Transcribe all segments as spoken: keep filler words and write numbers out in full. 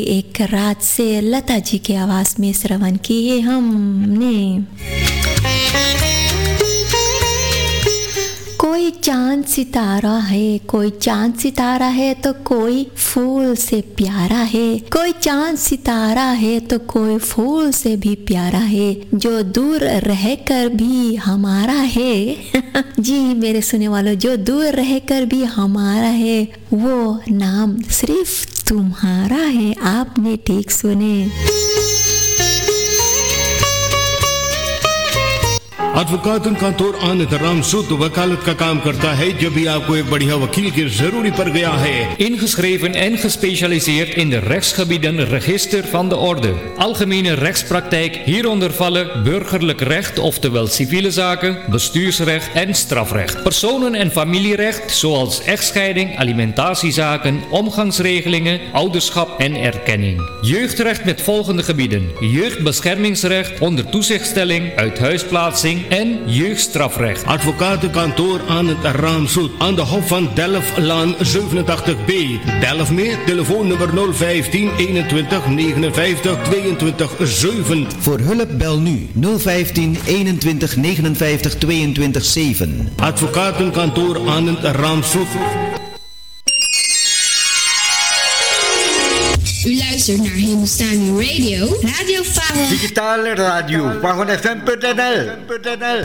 एक रात से लता जी की आवाज में श्रवण किए हमने। कोई चांद सितारा है, कोई चांद सितारा है तो कोई फूल से प्यारा है, कोई चांद सितारा है तो कोई फूल से भी प्यारा है, जो दूर रहकर भी हमारा है। जी मेरे सुने वालों, जो दूर रहकर भी हमारा है वो नाम सिर्फ तुम्हारा है। आपने ठीक सुने। एडवोकेट कांतोर आनंद राम सूद वकालत का काम करता है। जब भी आपको एक बढ़िया वकील की जरूरी पड़ गया है, ingeschreven en gespecialiseerd in de rechtsgebieden register van de orde, algemene rechtspraktijk, hieronder vallen burgerlijk recht, oftewel civiele zaken, bestuursrecht en strafrecht, personen- en familierecht, zoals echtscheiding, alimentatiezaken, omgangsregelingen, ouderschap en erkenning, jeugdrecht met volgende gebieden: jeugdbeschermingsrecht, onder toezichtstelling, uithuisplaatsing en jeugdstrafrecht. Advocatenkantoor Anand Ramsoet aan de Hof van Delftlaan zevenentachtig B. Delft meer, telefoonnummer nul vijftien eenentwintig negenenvijftig tweeëntwintig zeven. Voor hulp bel nu nul vijftien eenentwintig negenenvijftig tweeëntwintig zeven. Advocatenkantoor Anand Ramsoet. U luistert naar Hindustani Radio, Radio Fahon. Digitale radio, Fahon F M punt n l.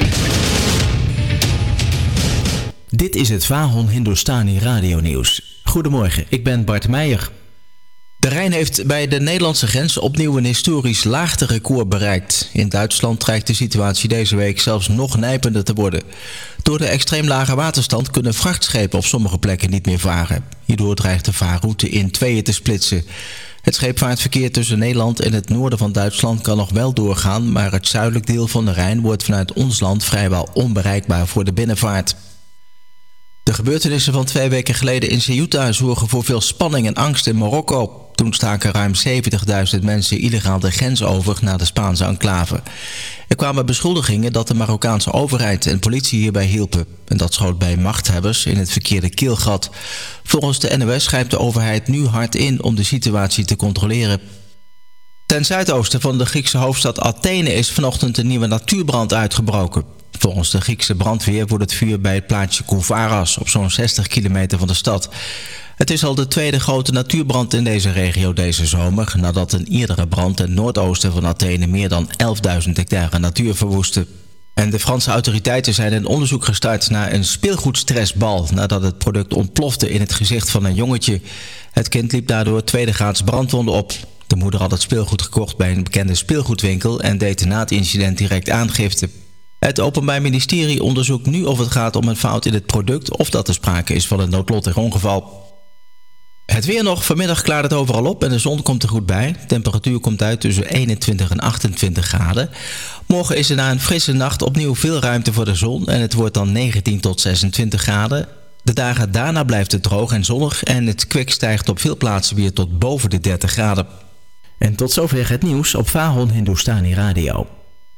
Dit is het Fahon Hindustani Radio Nieuws. Goedemorgen, ik ben Bart Meijer. De Rijn heeft bij de Nederlandse grens opnieuw een historisch laagterecord bereikt. In Duitsland dreigt de situatie deze week zelfs nog nijpender te worden. Door de extreem lage waterstand kunnen vrachtschepen op sommige plekken niet meer varen. Hierdoor dreigt de vaarroute in tweeën te splitsen. Het scheepvaartverkeer tussen Nederland en het noorden van Duitsland kan nog wel doorgaan, maar het zuidelijk deel van de Rijn wordt vanuit ons land vrijwel onbereikbaar voor de binnenvaart. De gebeurtenissen van twee weken geleden in Ceuta zorgen voor veel spanning en angst in Marokko. Toen staken ruim zeventigduizend mensen illegaal de grens over naar de Spaanse enclave. Er kwamen beschuldigingen dat de Marokkaanse overheid en politie hierbij hielpen. En dat schoot bij machthebbers in het verkeerde keelgat. Volgens de N O S grijpt de overheid nu hard in om de situatie te controleren. Ten zuidoosten van de Griekse hoofdstad Athene is vanochtend een nieuwe natuurbrand uitgebroken. Volgens de Griekse brandweer wordt het vuur bij het plaatsje Kouvaras op zo'n zestig kilometer van de stad. Het is al de tweede grote natuurbrand in deze regio deze zomer, nadat een eerdere brand ten noordoosten van Athene meer dan elfduizend hectare natuur verwoestte. En de Franse autoriteiten zijn een onderzoek gestart naar een speelgoedstressbal nadat het product ontplofte in het gezicht van een jongetje. Het kind liep daardoor tweedegraads brandwonden op. De moeder had het speelgoed gekocht bij een bekende speelgoedwinkel en deed na het incident direct aangifte. Het Openbaar Ministerie onderzoekt nu of het gaat om een fout in het product of dat er sprake is van een noodlottig ongeval. Het weer nog. Vanmiddag klaart het overal op en de zon komt er goed bij. De temperatuur komt uit tussen eenentwintig en achtentwintig graden. Morgen is er na een frisse nacht opnieuw veel ruimte voor de zon en het wordt dan negentien tot zesentwintig graden. De dagen daarna blijft het droog en zonnig en het kwik stijgt op veel plaatsen weer tot boven de dertig graden. En tot zover het nieuws op Fahon Hindustani Radio.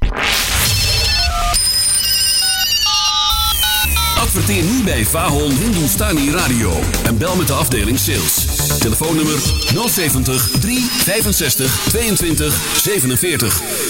Adverteer nu bij Fahon Hindustani Radio en bel met de afdeling sales. Telefoonnummer nul zeventig, drie vijfenzestig, tweeëntwintig, zevenenveertig.